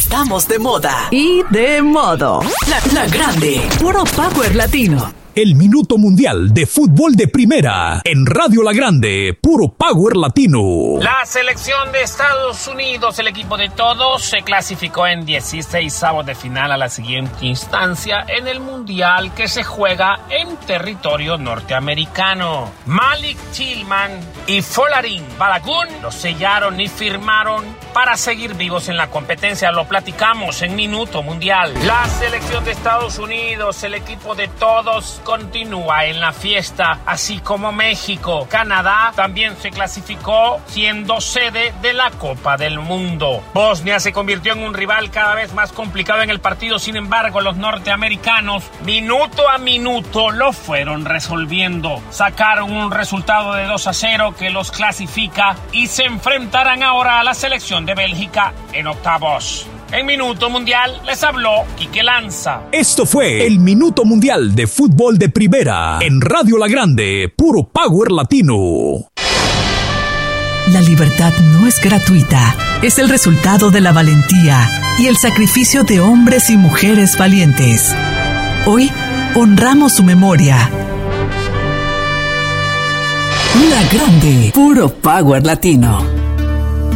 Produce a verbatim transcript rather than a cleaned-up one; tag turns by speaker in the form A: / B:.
A: Estamos de moda
B: y de modo.
A: La, la grande, puro power latino.
C: El Minuto Mundial de Fútbol de Primera en Radio La Grande, puro power latino.
D: La selección de Estados Unidos, el equipo de todos, se clasificó en dieciseisavos de final a la siguiente instancia en el Mundial que se juega en territorio norteamericano. Malik Tillman y Folarin Balogun lo sellaron y firmaron para seguir vivos en la competencia. Lo platicamos en Minuto Mundial. La selección de Estados Unidos, el equipo de todos, continúa en la fiesta, así como México. Canadá también se clasificó siendo sede de la Copa del Mundo. Bosnia se convirtió en un rival cada vez más complicado en el partido, sin embargo los norteamericanos minuto a minuto lo fueron resolviendo. Sacaron un resultado de dos a cero que los clasifica y se enfrentarán ahora a la selección de Bélgica en octavos. En Minuto Mundial les habló Quique Lanza.
C: Esto fue el Minuto Mundial de Fútbol de Primera en Radio La Grande, puro power latino.
B: La libertad no es gratuita, es el resultado de la valentía y el sacrificio de hombres y mujeres valientes. Hoy honramos su memoria.
A: La Grande, puro power latino.